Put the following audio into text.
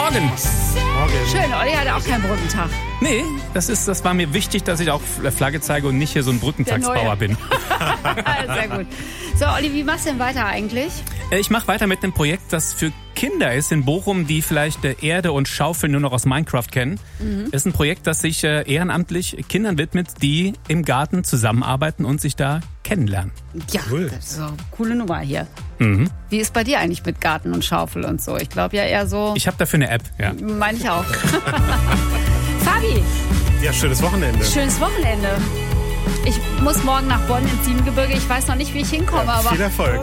Morgen. Schön, Olli hatte auch keinen Brückentag. Nee, das war mir wichtig, dass ich auch Flagge zeige und nicht hier so ein Brückentagsbauer bin. Sehr gut. So, Olli, wie machst du denn weiter eigentlich? Ich mache weiter mit einem Projekt, das für Kinder ist in Bochum, die vielleicht Erde und Schaufel nur noch aus Minecraft kennen. Ist ein Projekt, das sich ehrenamtlich Kindern widmet, die im Garten zusammenarbeiten und sich da kennenlernen. Ja, Cool. Das ist so eine coole Nummer hier. Wie ist bei dir eigentlich mit Garten und Schaufel und so? Ich glaube ja eher so, Ich habe dafür eine App, ja. meine ich auch. Fabi, Ja, schönes Wochenende. schönes Wochenende. Ich muss morgen nach Bonn ins Siebengebirge. Ich weiß noch nicht, wie ich hinkomme, aber Viel Erfolg.